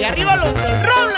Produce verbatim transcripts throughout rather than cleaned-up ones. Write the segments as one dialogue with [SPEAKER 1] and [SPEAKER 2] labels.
[SPEAKER 1] Y arriba los del Roble.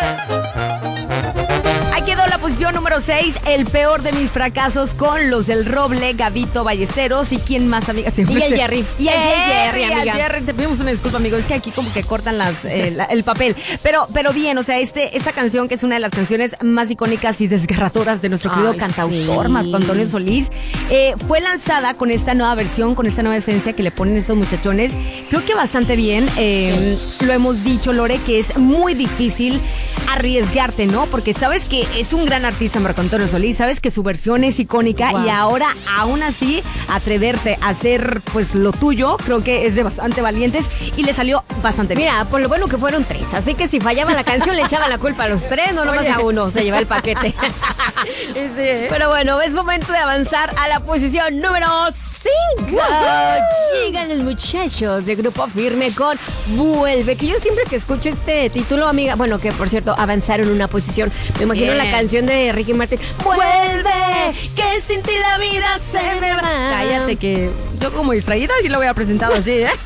[SPEAKER 2] Ahí quedó la posición número seis, el peor de mis fracasos con los del Roble, Gabito Ballesteros y quién más, amiga.
[SPEAKER 3] Y el Jerry.
[SPEAKER 2] Y el,
[SPEAKER 3] el
[SPEAKER 2] Jerry,
[SPEAKER 3] Jerry, amiga.
[SPEAKER 2] el Jerry, te pedimos una disculpa, amigo, es que aquí como que cortan las, eh, la, el papel. Pero, pero bien, o sea, este, esta canción que es una de las canciones más icónicas y desgarradoras de nuestro querido
[SPEAKER 3] Ay,
[SPEAKER 2] cantautor,
[SPEAKER 3] sí.
[SPEAKER 2] Marco Antonio Solís, eh, fue lanzada con esta nueva versión, con esta nueva esencia que le ponen estos muchachones. Creo que bastante bien. Eh, sí. Lo hemos dicho, Lore, que es muy difícil arriesgarte, ¿no? Porque sabes que es un gran artista Marco Antonio Solís, sabes que su versión es icónica, wow. Y ahora aún así atreverte a hacer pues lo tuyo, creo que es de bastante valientes y le salió bastante bien.
[SPEAKER 3] Mira, por lo bueno que fueron tres, así que si fallaba la canción le echaban la culpa a los tres, no nomás a uno, se lleva el paquete.
[SPEAKER 2] Sí, ¿eh?
[SPEAKER 3] Pero bueno, es momento de avanzar a la posición número cinco. Llegan los muchachos de Grupo Firme con Vuelve, que yo siempre que escucho este título, amiga, bueno, que por cierto avanzaron una posición, me imagino bien. La canción de Ricky Martin, Vuelve, que sin ti la vida se me va.
[SPEAKER 2] Cállate, que yo como distraída sí lo había presentado así, ¿eh?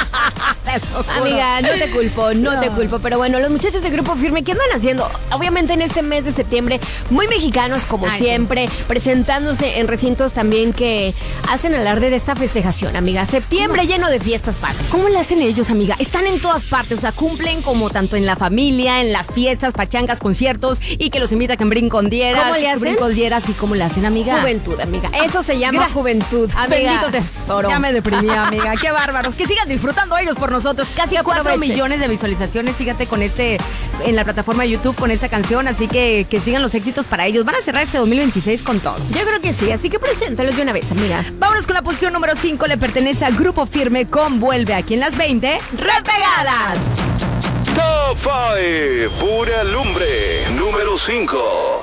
[SPEAKER 3] Amiga, no te culpo, no, no te culpo, pero bueno, los muchachos de Grupo Firme, ¿qué andan haciendo? Obviamente en este mes de septiembre, muy mexicanos como Ay, siempre, sí. presentándose en recintos también que hacen alarde de esta festejación, amiga. Septiembre lleno de fiestas patrias.
[SPEAKER 2] ¿Cómo le hacen ellos, amiga? Están en todas partes, o sea, cumplen como tanto en la familia, en las fiestas, pachangas, conciertos, y que los invita a que brincondieras.
[SPEAKER 3] ¿Cómo le hacen?
[SPEAKER 2] Brincondieras, ¿y cómo le hacen, amiga?
[SPEAKER 3] Juventud, amiga. Eso se llama Gra- juventud.
[SPEAKER 2] Amiga,
[SPEAKER 3] bendito tesoro.
[SPEAKER 2] Ya me deprimí, amiga. Qué bárbaro. Que sigan disfrutando ellos por nosotros. Casi cuatro millones de visualizaciones, fíjate, con este, en la plataforma de YouTube con esta canción, así que que sigan los éxitos para ellos. Van a cerrar este dos mil veintiséis con todo.
[SPEAKER 3] Yo creo que sí, así que preséntalos de una vez, amiga.
[SPEAKER 2] Vámonos con la posición número cinco, le pertenece a Grupo Firme con Vuelve, aquí en las veinte Repegadas.
[SPEAKER 4] Top cinco, pura lumbre, número cinco.